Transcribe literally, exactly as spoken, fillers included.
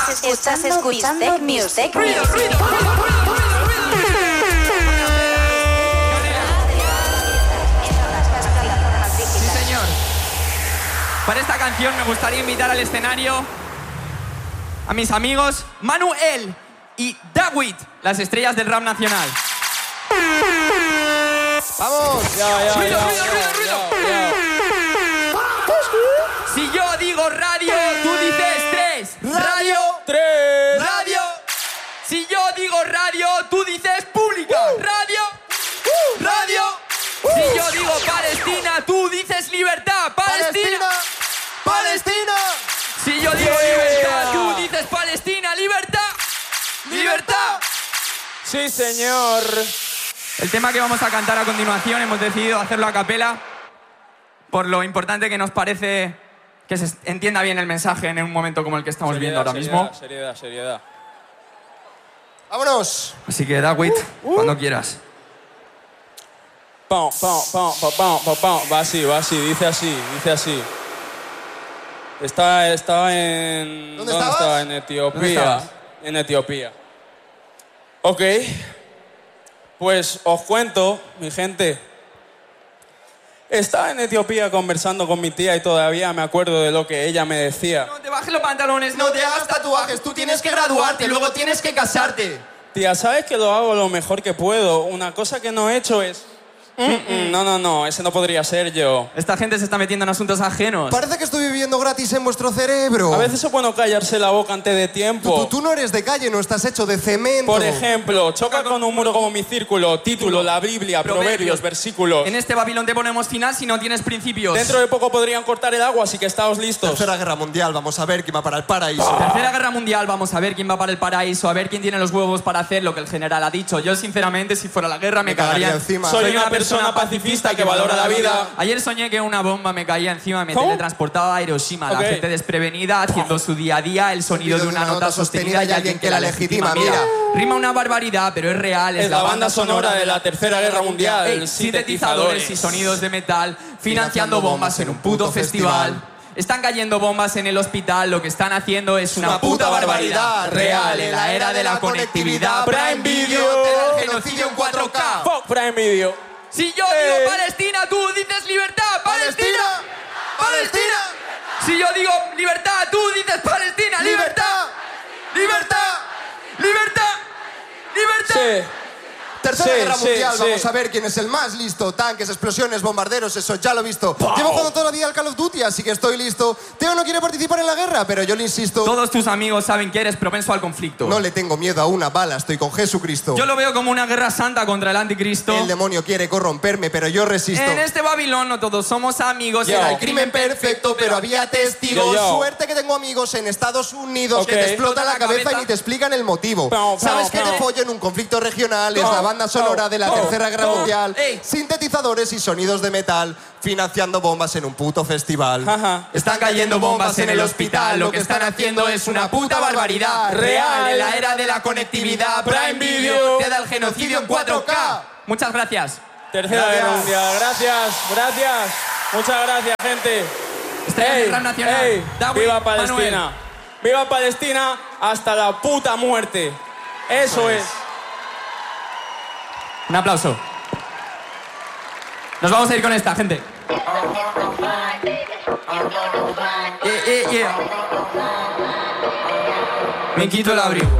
Estás escuchando, Estás escuchando Music. ¡Ruido, ruido! Sí, señor. Para esta canción me gustaría invitar al escenario a mis amigos Manuel y David, las estrellas del rap nacional. ¡Vamos! Ya, ya, ¡Ruido, ya, ruido, ya, ruido, ruido! ya, ya. Si yo digo radio, tú dices tres. Radio, Tres. radio. Si yo digo radio, tú dices pública. Radio, radio. Si yo digo Palestina, tú dices libertad. Palestina, ¡Palestina! Si yo digo Yeah. libertad, tú dices Palestina. Libertad, libertad. Sí, señor. El tema que vamos a cantar a continuación hemos decidido hacerlo a capela por lo importante que nos parece que se entienda bien el mensaje en un momento como el que estamos viendo ahora seriedad, mismo. Seriedad, seriedad. ¡Vámonos! Así que, David, cuando quieras. Pam, pam, pam, pam, pam, pam, pam. Va así, va así, dice así, dice así. Está, estaba en... ¿Dónde estaba? estabas? En Etiopía. ¿Dónde estabas? En Etiopía. Ok. Pues os cuento, mi gente. Estaba en Etiopía conversando con mi tía y todavía me acuerdo de lo que ella me decía. No te bajes los pantalones, no te hagas tatuajes. Tú tienes que graduarte y luego tienes que casarte. Tía, ¿sabes que lo hago lo mejor que puedo? Una cosa que no he hecho es... Mm, mm, no, no, no, ese no podría ser yo. Esta gente se está metiendo en asuntos ajenos. Parece que estoy viviendo gratis en vuestro cerebro. A veces es bueno callarse la boca antes de Tú, tiempo. tú- tú no eres de calle, no estás hecho de cemento. Por ejemplo, choca con un muro como mi círculo, título, la Biblia, Proverbios. proverbios, versículos. En este Babilón te ponemos final si no tienes principios. Dentro de poco podrían cortar el agua, así que estáos listos. Tercera Guerra Mundial, vamos a ver quién va para el paraíso. Tercera Guerra Mundial, vamos a ver quién va para el paraíso, a ver quién tiene los huevos para hacer lo que el general ha dicho. Yo, sinceramente, si fuera la guerra, me, Me cagaría cagaría encima. Soy una persona pacifista que valora la vida. Ayer soñé que una bomba me caía encima, me ¿Cómo? teletransportaba a Hiroshima. Ok. La gente desprevenida haciendo su día a día, el sonido de una nota sostenida y alguien que la legitima. Mira, rima una barbaridad, pero es real. Es la banda sonora de la Tercera Guerra Mundial. Ey, sintetizadores y sonidos de metal, financiando bombas en un puto festival. Están cayendo bombas en el hospital, lo que están haciendo es una puta barbaridad real en la era de la conectividad. Prime Video te da el genocidio en cuatro K. Fuck Prime Video. Si yo Eh. digo Palestina, tú dices libertad. Palestina, Palestina. Si yo digo libertad, tú dices Palestina. Libertad, libertad, libertad, libertad. Sí. Tercera Sí, Guerra sí, Mundial, sí. vamos a ver quién es el más listo. Tanques, explosiones, bombarderos, eso ya lo he visto. Llevo jugando toda la vida al Call of Duty, así que estoy listo. Teo no quiere participar en la guerra, pero yo le insisto. Todos tus amigos saben que eres propenso al conflicto. No le tengo miedo a una bala, estoy con Jesucristo. Yo lo veo como una guerra santa contra el anticristo. El demonio quiere corromperme, pero yo resisto. En este Babilón no todos somos amigos. Yo. Era Era el el crimen perfecto, pero había testigos. Yo, yo. Suerte que tengo amigos en Estados Unidos Ok. que te explotan la La cabeza cabeza. y ni te explican el motivo. Pau, ¿Sabes pau, qué te pau. follo en un conflicto regional? Es Pau, la banda sonora pau, de la pau, Tercera Guerra pau. Mundial. Ey. Sintetizadores y sonidos de metal financiando bombas en un puto festival. Ajá. Están cayendo bombas en el hospital. Lo que están haciendo es una puta barbaridad real en la era de la conectividad. Prime Video te da el genocidio en cuatro K. Muchas gracias. Tercera Gracias. Guerra Mundial. Gracias, gracias. Muchas gracias, gente. Estrellas del rap nacional. ey, David, ¡Viva Palestina! Manuel. ¡Viva Palestina hasta la puta muerte! Eso es. Un aplauso. Nos vamos a ir con esta, gente. Eh, eh, yeah. Me quito el abrigo.